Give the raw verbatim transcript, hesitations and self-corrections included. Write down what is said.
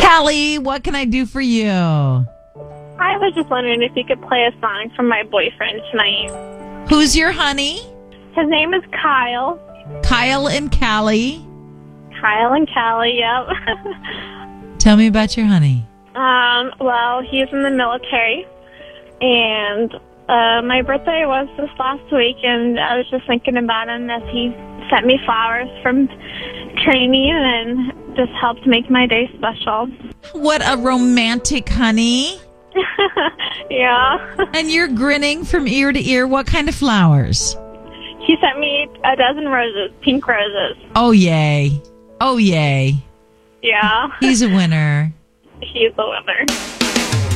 Callie, what can I do for you? I was just wondering if you could play a song from my boyfriend tonight. Who's your honey? His name is Kyle. Kyle and Callie. Kyle and Callie, yep. Tell me about your honey. um, well, he's in the military, and uh, my birthday was this last week, and I was just thinking about him as he sent me flowers from training and just helped make my day special. What a romantic honey. Yeah. And you're grinning from ear to ear. What kind of flowers? He sent me a dozen roses, pink roses. Oh, yay. Oh, yay. Yeah. He's a winner. He's the winner.